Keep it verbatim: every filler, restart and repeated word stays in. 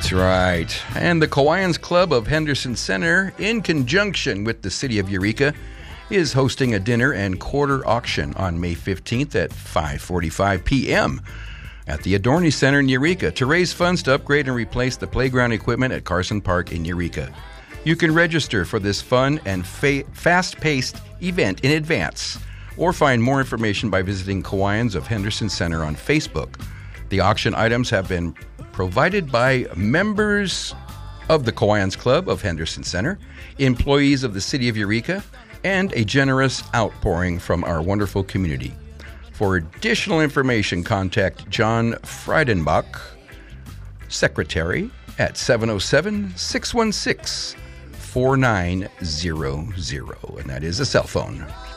That's right. And the Kiwanis Club of Henderson Center, in conjunction with the City of Eureka, is hosting a dinner and quarter auction on May fifteenth at five forty-five p.m. at the Adorney Center in Eureka to raise funds to upgrade and replace the playground equipment at Carson Park in Eureka. You can register for this fun and fa- fast-paced event in advance, or find more information by visiting Kiwanis of Henderson Center on Facebook. The auction items have been provided by members of the Kiwanis Club of Henderson Center, employees of the City of Eureka, and a generous outpouring from our wonderful community. For additional information, contact John Friedenbach, Secretary, at seven oh seven, six one six, four nine zero zero, and that is a cell phone.